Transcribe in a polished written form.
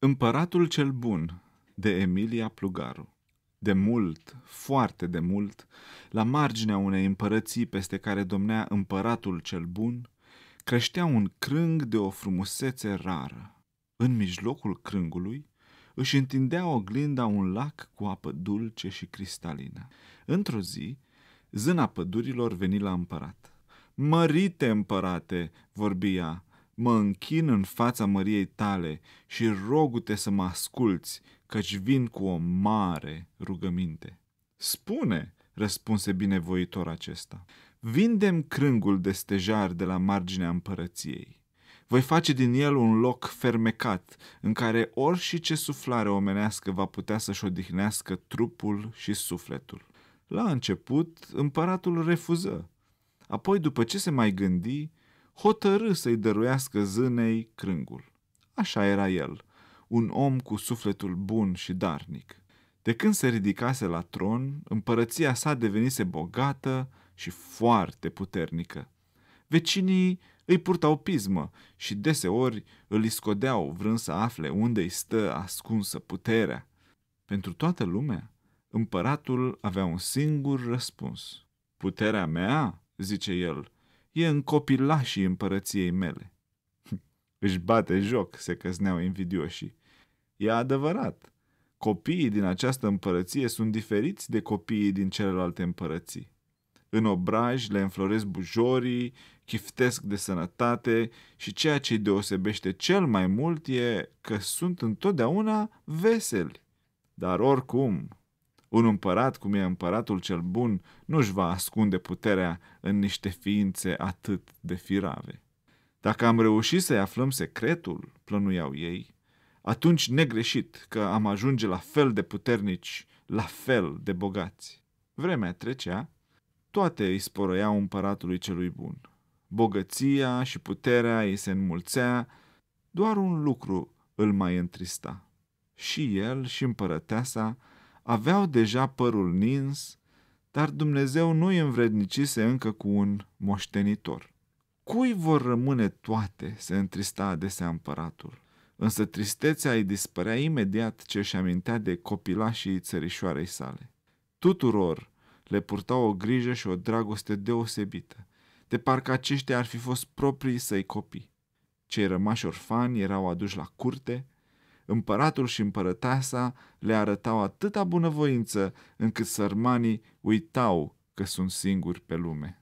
Împăratul cel bun, de Emilia Plugaru. De mult, foarte de mult, la marginea unei împărății peste care domnea împăratul cel bun, creștea un crâng de o frumusețe rară. În mijlocul crângului își întindea oglinda un lac cu apă dulce și cristalină. Într-o zi, zâna pădurilor veni la împărat. "Mărite împărate," vorbi ea, "mă închin în fața măriei tale și rogu-te să mă asculți, căci vin cu o mare rugăminte." "Spune," răspunse binevoitor acesta, "vindem crângul de stejar de la marginea împărăției. Voi face din el un loc fermecat, în care orice suflare omenească va putea să-și odihnească trupul și sufletul." La început, împăratul refuză. Apoi, după ce se mai gândi, hotărâ să-i dăruiască zânei crângul. Așa era el, un om cu sufletul bun și darnic. De când se ridicase la tron, împărăția sa devenise bogată și foarte puternică. Vecinii îi purtau pismă și deseori îl iscodeau vrând să afle unde îi stă ascunsă puterea. Pentru toată lumea, împăratul avea un singur răspuns. "Puterea mea," zice el, "e în copilașii împărăției mele." Își bate joc, se căzneau invidioșii. E adevărat, copiii din această împărăție sunt diferiți de copiii din celelalte împărății. În obraj le înfloresc bujorii, chiftesc de sănătate și ceea ce îi deosebește cel mai mult e că sunt întotdeauna veseli. Dar oricum, un împărat cum e împăratul cel bun nu-și va ascunde puterea în niște ființe atât de firave. Dacă am reușit să-i aflăm secretul, plănuiau ei, atunci negreșit că am ajunge la fel de puternici, la fel de bogați. Vremea trecea, toate îi sporăiau împăratului celui bun. Bogăția și puterea îi se înmulțea, doar un lucru îl mai întrista. Și el și împărăteasa aveau deja părul nins, dar Dumnezeu nu îi învrednicise încă cu un moștenitor. Cui vor rămâne toate, se întrista adesea împăratul, însă tristețea îi dispărea imediat ce își amintea de copilașii țărișoarei sale. Tuturor le purta o grijă și o dragoste deosebită, de parcă aceștia ar fi fost proprii săi copii. Cei rămași orfani erau aduși la curte, împăratul și împărăteasa le arătau atâta bunăvoință încât sărmanii uitau că sunt singuri pe lume.